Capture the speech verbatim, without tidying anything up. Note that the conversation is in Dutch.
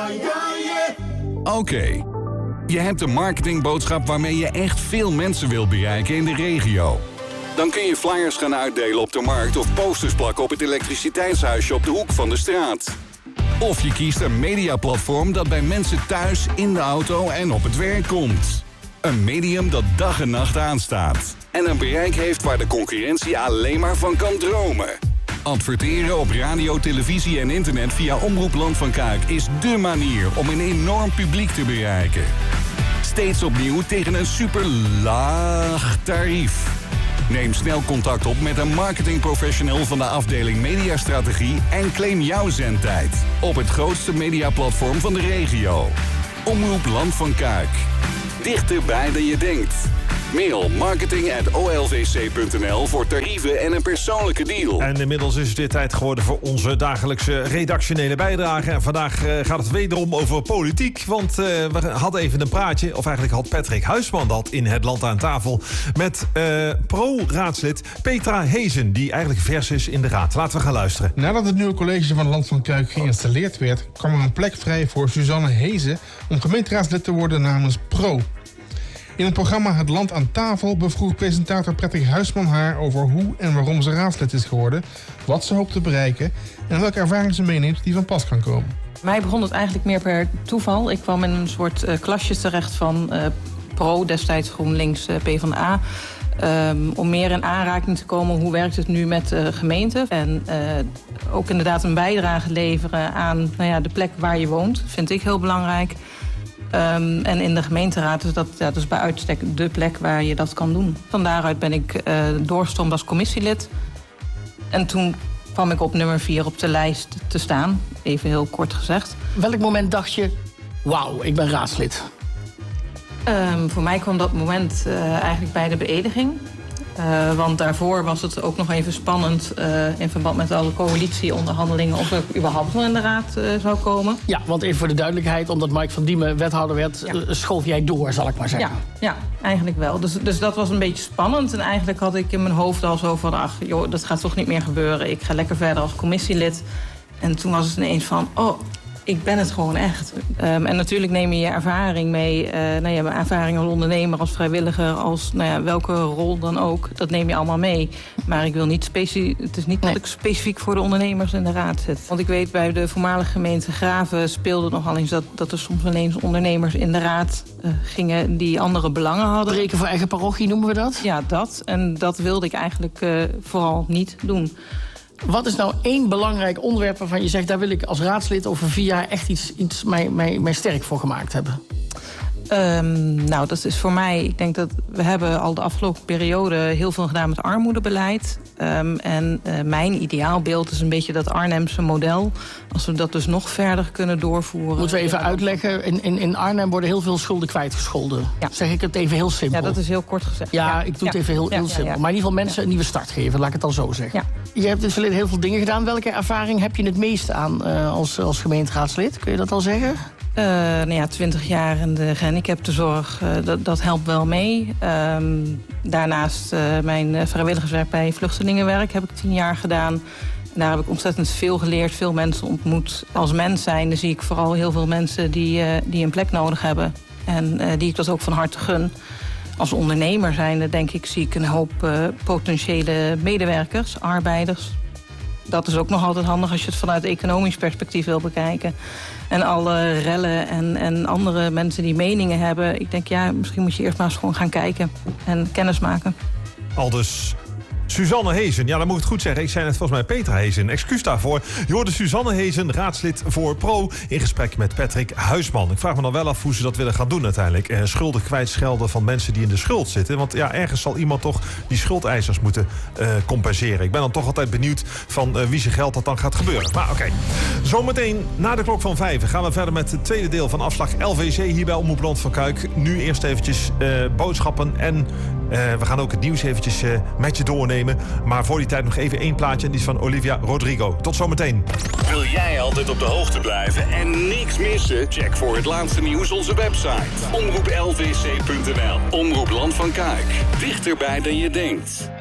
Oké, okay. Je hebt een marketingboodschap waarmee je echt veel mensen wil bereiken in de regio. Dan kun je flyers gaan uitdelen op de markt of posters plakken op het elektriciteitshuisje op de hoek van de straat. Of je kiest een mediaplatform dat bij mensen thuis, in de auto en op het werk komt. Een medium dat dag en nacht aanstaat. En een bereik heeft waar de concurrentie alleen maar van kan dromen. Adverteren op radio, televisie en internet via Omroep Land van Kuik is dé manier om een enorm publiek te bereiken. Steeds opnieuw tegen een super laag tarief. Neem snel contact op met een marketingprofessional van de afdeling Mediastrategie en claim jouw zendtijd op het grootste mediaplatform van de regio. Omroep Land van Kuik. Dichterbij dan je denkt. Mail marketing at o l v c punt n l voor tarieven en een persoonlijke deal. En inmiddels is het weer tijd geworden voor onze dagelijkse redactionele bijdrage. En vandaag uh, gaat het wederom over politiek. Want uh, we hadden even een praatje, of eigenlijk had Patrick Huisman dat in Het Land aan tafel, met uh, pro-raadslid Petra Hezen, die eigenlijk vers is in de raad. Laten we gaan luisteren. Nadat het nieuwe college van Land van Kuik geïnstalleerd werd, kwam er een plek vrij voor Suzanne Hezen om gemeenteraadslid te worden namens Pro. In het programma Het Land aan tafel bevroeg presentator Patrick Huisman haar over hoe en waarom ze raadslid is geworden, wat ze hoopt te bereiken en welke ervaring ze meeneemt die van pas kan komen. Mij begon het eigenlijk meer per toeval. Ik kwam in een soort uh, klasje terecht van uh, Pro, destijds GroenLinks, uh, PvdA. Um, om meer in aanraking te komen hoe werkt het nu met de gemeente. En uh, ook inderdaad een bijdrage leveren aan nou ja, de plek waar je woont, vind ik heel belangrijk. Um, en in de gemeenteraad is dat, ja, dat is bij uitstek de plek waar je dat kan doen. Van daaruit ben ik uh, doorgestroomd als commissielid. En toen kwam ik op nummer vier op de lijst te staan. Even heel kort gezegd. Welk moment dacht je, wauw, ik ben raadslid? Um, voor mij kwam dat moment uh, eigenlijk bij de beëdiging. Uh, want daarvoor was het ook nog even spannend uh, in verband met alle coalitieonderhandelingen of ik überhaupt wel in de raad uh, zou komen. Ja, want even voor de duidelijkheid, omdat Mike van Diemen wethouder werd, ja. uh, schoof jij door, zal ik maar zeggen. Ja, ja eigenlijk wel. Dus, dus dat was een beetje spannend. En eigenlijk had ik in mijn hoofd al zo van, ach joh, dat gaat toch niet meer gebeuren. Ik ga lekker verder als commissielid. En toen was het ineens van, oh, ik ben het gewoon echt. Um, en natuurlijk neem je je ervaring mee. Uh, nou ja, mijn ervaring als ondernemer, als vrijwilliger, als nou ja, welke rol dan ook. Dat neem je allemaal mee. Maar ik wil niet specifiek. Het is niet nee. dat ik specifiek voor de ondernemers in de raad zit. Want ik weet, bij de voormalige gemeente Graven speelde nogal eens dat, dat er soms ineens ondernemers in de raad uh, gingen die andere belangen hadden. Breken voor eigen parochie noemen we dat? Ja, dat. En dat wilde ik eigenlijk uh, vooral niet doen. Wat is nou één belangrijk onderwerp waarvan je zegt, daar wil ik als raadslid over vier jaar echt iets, iets mij, mij, mij sterk voor gemaakt hebben? Um, nou, dat is voor mij, ik denk dat we hebben al de afgelopen periode heel veel gedaan met armoedebeleid. Um, en uh, mijn ideaalbeeld is een beetje dat Arnhemse model. Als we dat dus nog verder kunnen doorvoeren. Moeten we even uitleggen, in, in, in Arnhem worden heel veel schulden kwijtgescholden. Ja. Zeg ik het even heel simpel. Ja, dat is heel kort gezegd. Ja, ja. ik doe het ja. even heel, heel ja, simpel. Ja, ja. Maar in ieder geval mensen ja. een nieuwe start geven, laat ik het dan zo zeggen. Ja. Je hebt in het verleden heel veel dingen gedaan. Welke ervaring heb je het meest aan uh, als, als gemeenteraadslid? Kun je dat al zeggen? Uh, nou ja, twintig jaar in de gehandicaptenzorg, uh, dat, dat helpt wel mee. Um, daarnaast uh, mijn vrijwilligerswerk bij Vluchtelingenwerk heb ik tien jaar gedaan. En daar heb ik ontzettend veel geleerd, veel mensen ontmoet. Als mens zijnde zie ik vooral heel veel mensen die, uh, die een plek nodig hebben. En uh, die ik dat ook van harte gun. Als ondernemer zijnde, denk ik, zie ik een hoop uh, potentiële medewerkers, arbeiders. Dat is ook nog altijd handig als je het vanuit economisch perspectief wil bekijken. En alle rellen en, en andere mensen die meningen hebben. Ik denk, ja, misschien moet je eerst maar eens gewoon gaan kijken en kennis maken. Aldus Suzanne Hezen. Ja, dan moet ik het goed zeggen. Ik zei net volgens mij Petra Hezen. Excuus daarvoor. Je hoorde Suzanne Hezen, raadslid voor Pro, in gesprek met Patrick Huisman. Ik vraag me dan wel af hoe ze dat willen gaan doen uiteindelijk. Eh, schulden kwijtschelden van mensen die in de schuld zitten. Want ja, ergens zal iemand toch die schuldeisers moeten uh, compenseren. Ik ben dan toch altijd benieuwd van uh, wie zijn geld dat dan gaat gebeuren. Maar oké. Okay. Zometeen na de klok van vijf gaan we verder met het tweede deel van afslag L V C hier bij Omroep Land van Kuik. Nu eerst eventjes uh, boodschappen en uh, we gaan ook het nieuws eventjes uh, met je doornemen. Maar voor die tijd nog even één plaatje en die is van Olivia Rodrigo. Tot zometeen. Wil jij altijd op de hoogte blijven en niks missen? Check voor het laatste nieuws onze website. omroep l v c punt n l. Omroep Land van Kuik. Dichterbij dan je denkt.